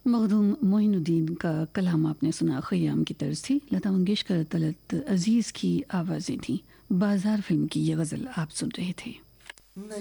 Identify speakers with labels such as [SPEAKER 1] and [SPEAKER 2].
[SPEAKER 1] मखदूम मोइनुद्दीन का कलाम आपने सुना। ख़याम की तर्ज थी। लता मंगेशकर, तलत अजीज़ की आवाज़ें थी। बाजार फिल्म की ये गज़ल आप सुन रहे थे।